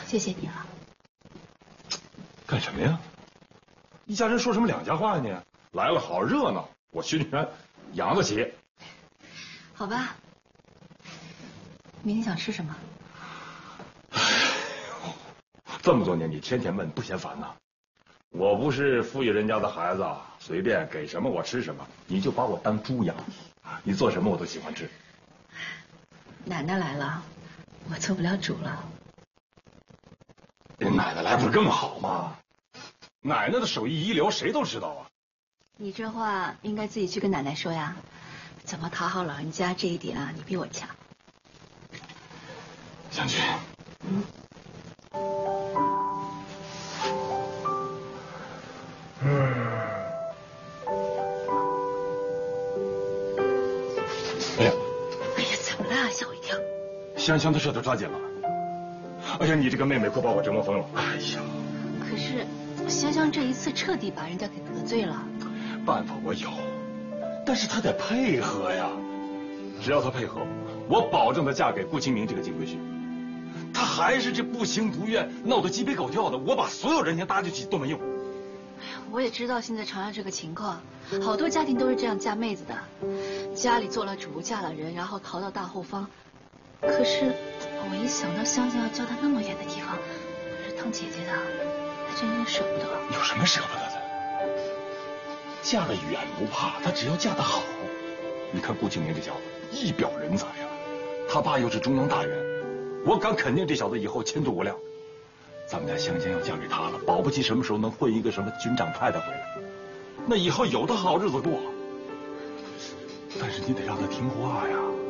谢谢你了。 干什么呀？一家人说什么两家话呢？来了好热闹，我熏然养得起。 好吧。明天想吃什么？ 这么多年你天天问，不嫌烦呐？我不是富裕人家的孩子，随便给什么我吃什么，你就把我当猪养。你做什么我都喜欢吃。 奶奶来了，我做不了主了。 奶奶来不是更好吗？奶奶的手艺一流，谁都知道啊。 你这话应该自己去跟奶奶说呀。怎么讨好老人家这一点啊，你比我强。 湘君。哎呀， 怎么了？吓我一跳。 香香的舌头抓紧了。哎呀，你这个妹妹快把我折磨疯了。哎呀， 可是香香这一次彻底把人家给得罪了。 办法我有，但是她得配合呀。只要她配合，我保证她嫁给顾清明这个金龟婿。她还是这不情不愿，闹得鸡飞狗跳的，我把所有人家搭进去都没用。 我也知道现在长安这个情况，好多家庭都是这样嫁妹子的，家里做了主，嫁了人，然后逃到大后方。可是我一想到香香要嫁到那么远的地方，我是当姐姐的，还真有点舍不得。 有什么舍不得的？嫁得远不怕，她只要嫁得好。你看顾清明这小子一表人才呀，他爸又是中央大员，我敢肯定这小子以后前途无量。咱们家香香要嫁给他了，保不齐什么时候能混一个什么军长太太回来，那以后有的好日子过。但是你得让他听话呀。